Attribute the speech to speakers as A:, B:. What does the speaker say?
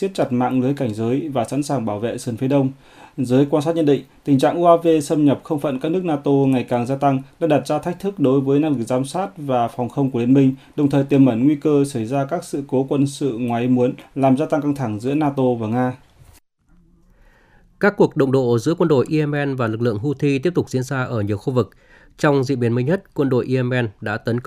A: siết chặt mạng lưới cảnh giới và sẵn sàng bảo vệ sườn phía đông. Giới quan sát nhận định, tình trạng UAV xâm nhập không phận các nước NATO ngày càng gia tăng đã đặt ra thách thức đối với năng lực giám sát và phòng không của Liên minh, đồng thời tiềm ẩn nguy cơ xảy ra các sự cố quân sự ngoài ý muốn, làm gia tăng căng thẳng giữa NATO và Nga.
B: Các cuộc đụng độ giữa quân đội Yemen và lực lượng Houthi tiếp tục diễn ra ở nhiều khu vực. Trong diễn biến mới nhất, quân đội Yemen đã tấn công